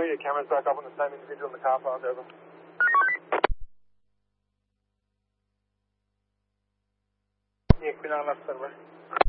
your cameras back up on the same individual in the car park, over. Yeah, Queen Island,